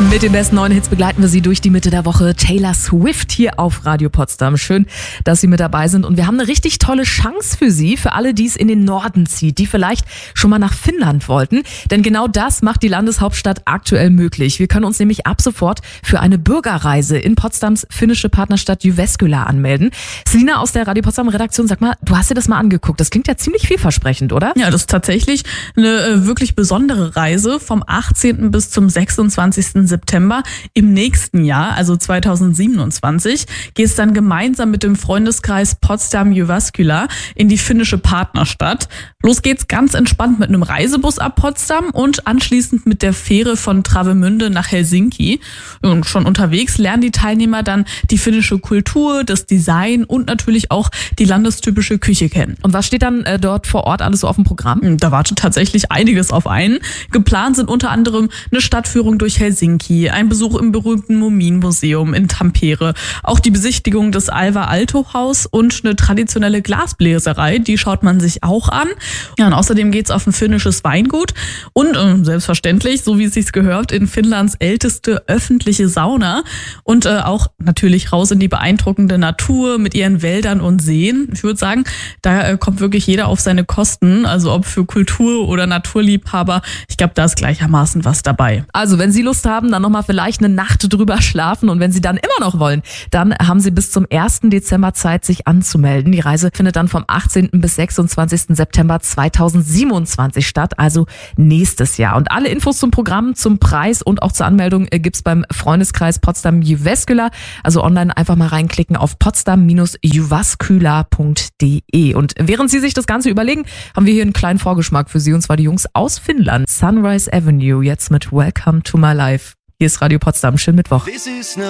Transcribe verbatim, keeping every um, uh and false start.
Mit den besten neuen Hits begleiten wir Sie durch die Mitte der Woche. Taylor Swift hier auf Radio Potsdam. Schön, dass Sie mit dabei sind. Und wir haben eine richtig tolle Chance für Sie, für alle, die es in den Norden zieht, die vielleicht schon mal nach Finnland wollten. Denn genau das macht die Landeshauptstadt aktuell möglich. Wir können uns nämlich ab sofort für eine Bürgerreise in Potsdams finnische Partnerstadt Jyväskylä anmelden. Selina aus der Radio Potsdam Redaktion, sag mal, du hast dir das mal angeguckt. Das klingt ja ziemlich vielversprechend, oder? Ja, das ist tatsächlich eine äh, wirklich besondere Reise vom achtzehnten bis zum sechsundzwanzigsten September im nächsten Jahr, also zweitausendsiebenundzwanzig, geht es dann gemeinsam mit dem Freundeskreis Potsdam-Jyväskylä in die finnische Partnerstadt. Los geht's ganz entspannt mit einem Reisebus ab Potsdam und anschließend mit der Fähre von Travemünde nach Helsinki. Und schon unterwegs lernen die Teilnehmer dann die finnische Kultur, das Design und natürlich auch die landestypische Küche kennen. Und was steht dann äh, dort vor Ort alles so auf dem Programm? Da wartet tatsächlich einiges auf einen. Geplant sind unter anderem eine Stadtführung durch Helsinki, ein Besuch im berühmten Muminmuseum in Tampere, auch die Besichtigung des Alvar-Aalto-Haus und eine traditionelle Glasbläserei, die schaut man sich auch an. Ja, und außerdem geht's auf ein finnisches Weingut und äh, selbstverständlich, so wie es sich gehört, in Finnlands älteste öffentliche Sauna und äh, auch natürlich raus in die beeindruckende Natur mit ihren Wäldern und Seen. Ich würde sagen, da äh, kommt wirklich jeder auf seine Kosten, also ob für Kultur- oder Naturliebhaber. Ich glaube, da ist gleichermaßen was dabei. Also wenn Sie Lust haben, dann nochmal vielleicht eine Nacht drüber schlafen und wenn Sie dann immer noch wollen, dann haben Sie bis zum ersten Dezember Zeit, sich anzumelden. Die Reise findet dann vom achtzehnten bis sechsundzwanzigsten September zweitausendsiebenundzwanzig statt, also nächstes Jahr. Und alle Infos zum Programm, zum Preis und auch zur Anmeldung gibt's beim Freundeskreis Potsdam-Jyväskylä. Also online einfach mal reinklicken auf potsdam jyväskylä punkt de. Und während Sie sich das Ganze überlegen, haben wir hier einen kleinen Vorgeschmack für Sie, und zwar die Jungs aus Finnland. Sunrise Avenue, jetzt mit Welcome to My Life. Hier ist Radio Potsdam. Schönen Mittwoch.